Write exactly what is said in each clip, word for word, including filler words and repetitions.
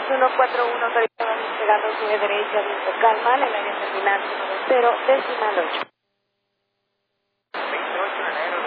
uno cuatro uno, autorizado despegando sobre derecha, viento calma, en el área terminal uno cero, decimal ocho. veintiocho de enero,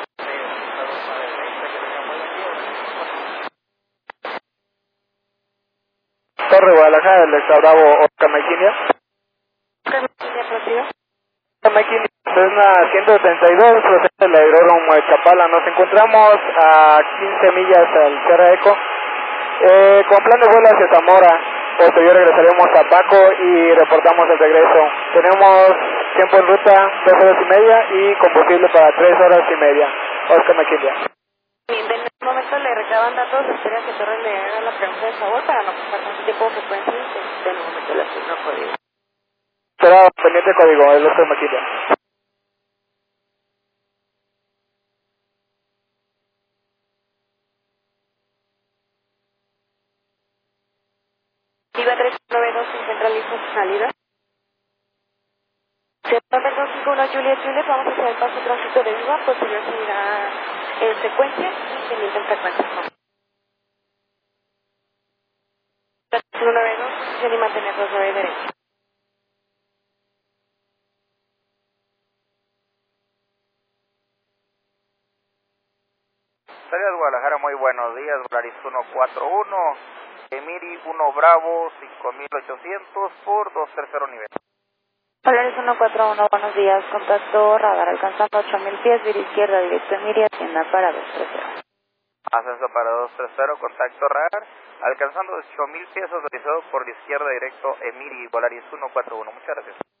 Torre Guadalajara, del Estado Bravo, Oscar Maquinia. Oscar Maquinia, procedido. Oscar Maquinia, Cessna ciento setenta y dos, procede del aeródromo de Chapala. Nos encontramos a quince millas al Sierra Eco. Eh, con plan de vuelo hacia Zamora, posterior regresaremos a Paco y reportamos el regreso. Tenemos tiempo en ruta dos horas y media y combustible para tres horas y media. Oscar Maquinia. Bien, en este momento le recaban datos, espera que Torre le haga la pregunta de favor para no pasar más tiempo de frecuencia y de nuevo momento le asigno código. Será pendiente código, el Oscar Maquinia. Viva tres nueve dos, se encuentra listo su salida. September dos cinco uno, Juliet Juliet, vamos a hacer el paso tránsito de Viva, posterior seguirá en secuencia y pendiente en frecuencia. uno nueve dos, posición y mantener dos nueve derecha. Salida de Guadalajara, muy buenos días, Volaris uno cuatro uno, Emiri uno Bravo, cinco mil ochocientos por dos treinta nivel. Polaris uno cuatro uno, buenos días, contacto radar alcanzando ocho mil pies, vía izquierda, directo Emiri, hacienda para dos treinta. Ascenso para dos treinta, contacto radar, alcanzando ocho mil pies autorizado por la izquierda directo Emiri, Volaris uno cuatro uno, muchas gracias.